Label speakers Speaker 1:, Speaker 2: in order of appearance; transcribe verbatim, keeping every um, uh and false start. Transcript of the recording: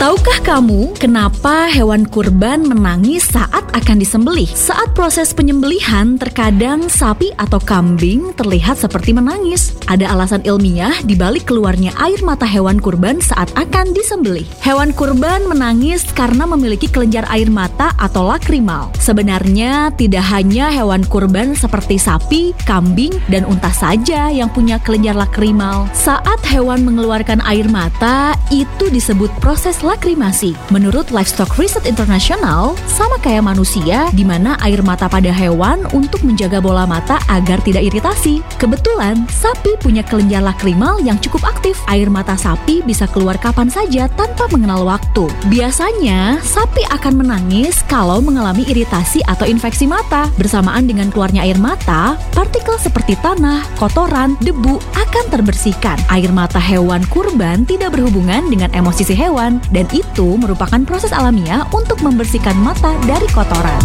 Speaker 1: Tahukah kamu kenapa hewan kurban menangis saat akan disembelih? Saat proses penyembelihan, terkadang sapi atau kambing terlihat seperti menangis. Ada alasan ilmiah di balik keluarnya air mata hewan kurban saat akan disembelih. Hewan kurban menangis karena memiliki kelenjar air mata atau lakrimal. Sebenarnya tidak hanya hewan kurban seperti sapi, kambing, dan unta saja yang punya kelenjar lakrimal. Saat hewan mengeluarkan air mata, itu disebut proses lakrimasi. Menurut Livestock Research International, sama kayak manusia, di mana air mata pada hewan untuk menjaga bola mata agar tidak iritasi. Kebetulan, sapi punya kelenjar lakrimal yang cukup aktif. Air mata sapi bisa keluar kapan saja tanpa mengenal waktu. Biasanya, sapi akan menangis kalau mengalami iritasi atau infeksi mata. Bersamaan dengan keluarnya air mata, partikel seperti tanah, kotoran, debu akan terbersihkan. Air mata hewan kurban tidak berhubungan dengan emosi si hewan, dan itu merupakan proses alamiah untuk membersihkan mata dari kotoran.